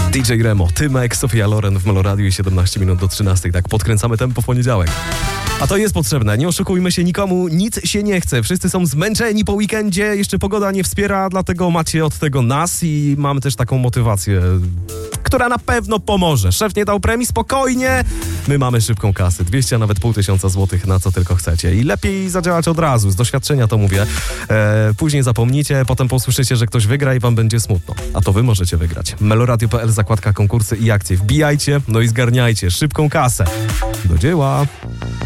DJ Remo, Tymek, Sofia Loren w Meloradiu i 17 minut do 13. Tak, podkręcamy tempo w poniedziałek. A to jest potrzebne, nie oszukujmy się, nikomu nic się nie chce. Wszyscy są zmęczeni po weekendzie, jeszcze pogoda nie wspiera, dlatego macie od tego nas i mamy też taką motywację, która na pewno pomoże. Szef nie dał premii, spokojnie, my mamy szybką kasę, 200, a nawet 500 złotych, na co tylko chcecie. I lepiej zadziałać od razu, z doświadczenia to mówię. Później zapomnicie, potem posłyszycie, że ktoś wygra i wam będzie smutno. A to wy możecie wygrać. Meloradio.pl, zakładka konkursy i akcje. Wbijajcie, no i zgarniajcie szybką kasę. Do dzieła!